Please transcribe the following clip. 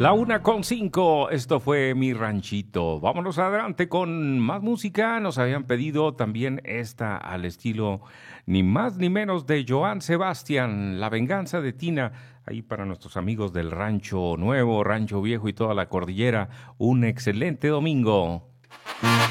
1:05, esto fue Mi Ranchito. Vámonos adelante con más música. Nos habían pedido también esta al estilo ni más ni menos de Joan Sebastián, La Venganza de Tina. Ahí para nuestros amigos del Rancho Nuevo, Rancho Viejo y toda la cordillera, un excelente domingo.